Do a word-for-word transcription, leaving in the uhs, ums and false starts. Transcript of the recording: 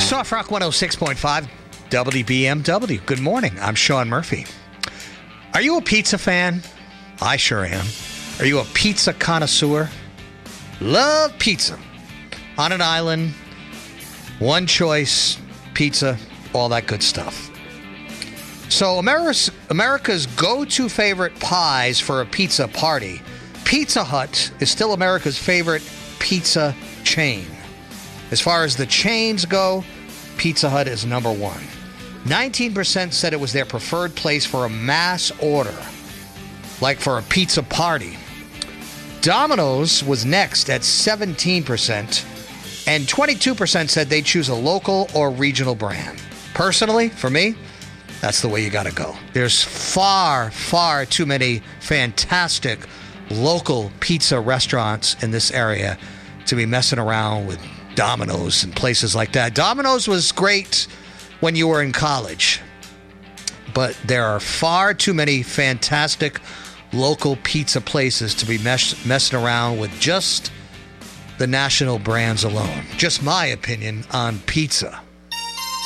Soft Rock one oh six point five, W B M W. Good morning. I'm Sean Murphy. Are you a pizza fan? I sure am. Are you a pizza connoisseur? Love pizza. On an island, one choice, pizza, all that good stuff. So America's, America's go-to favorite pies for a pizza party. Pizza Hut is still America's favorite pizza chain. As far as the chains go, Pizza Hut is number one. nineteen percent said it was their preferred place for a mass order, like for a pizza party. Domino's was next at seventeen percent, and twenty-two percent said they'd choose a local or regional brand. Personally, for me, that's the way you got to go. There's far, far too many fantastic local pizza restaurants in this area to be messing around with Domino's and places like that. Domino's was great when you were in college, but there are far too many fantastic local pizza places to be mesh- messing around with just the national brands alone. Just my opinion on pizza.